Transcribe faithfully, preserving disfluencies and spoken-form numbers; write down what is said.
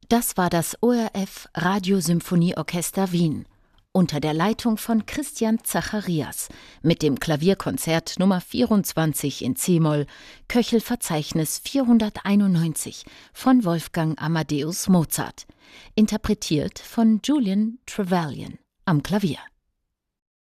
Das war das O R F Radiosymphonieorchester Wien unter der Leitung von Christian Zacharias mit dem Klavierkonzert Nummer vierundzwanzig in c-Moll, Köchel-Verzeichnis vierhunderteinundneunzig von Wolfgang Amadeus Mozart, interpretiert von Julian Trevelyan am Klavier.